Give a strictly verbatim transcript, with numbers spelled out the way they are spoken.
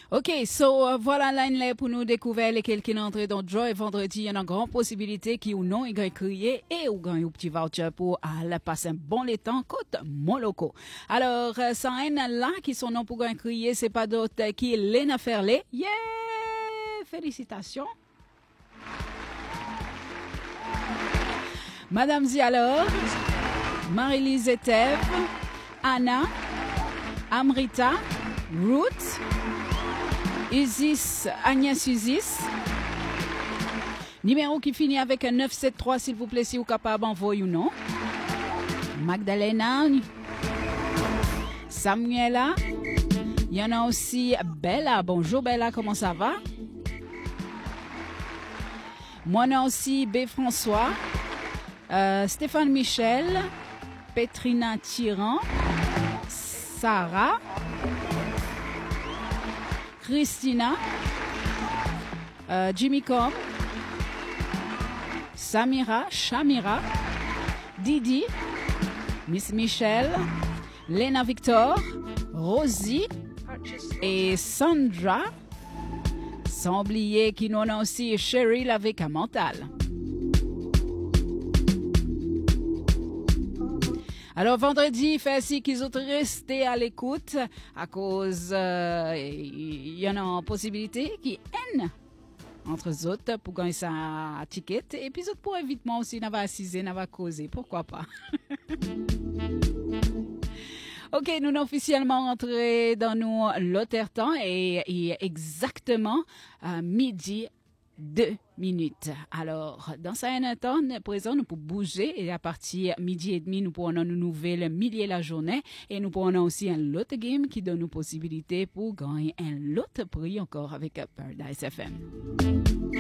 OK, so euh, voilà l'année pour nous découvrir lesquels qui sont entrés dans Joy vendredi. Il y a une grande possibilité qui ou non, ils gagnent crier et ou gagnent un petit voucher pour aller passer un bon les temps côte mon loco. Alors, euh, ça en là qui sont non pour gagner crier, c'est pas d'autre euh, qui Lena Ferlé. Yeah! Félicitations. Madame Zialor, Marie-Lise Etève, Anna, Amrita, Ruth, Isis, Agnès Isis. Numéro qui finit avec un neuf sept trois, s'il vous plaît, si vous êtes capable d'envoyer ou non. Magdalena, Samuela. Il y en a aussi Bella. Bonjour Bella, comment ça va? Moi, on a aussi B. François, euh, Stéphane Michel, Petrina Tyran, Sarah, Christina, euh, Jimmy Com, Samira, Shamira, Didi, Miss Michel, Lena Victor, Rosie et Sandra. Sans oublier qu'il nous a aussi Cheryl avec un mental. Alors, vendredi, il fait ainsi qu'ils ont resté à l'écoute à cause, euh, il y en a une possibilité qui haine entre eux autres pour gagner sa ticket. Et puis, autres pour évitement aussi, n'a pas assisé, n'a pas causé. Pourquoi pas? OK, nous sommes officiellement entrés dans nos l'autre temps et, et exactement à midi deux minutes. Alors, dans ce temps présent, nous pouvons bouger et à partir de midi et demi, nous pourrons nous nouvelles milliers la journée et nous pourrons aussi un autre game qui donne nous possibilité pour gagner un autre prix encore avec Paradise F M.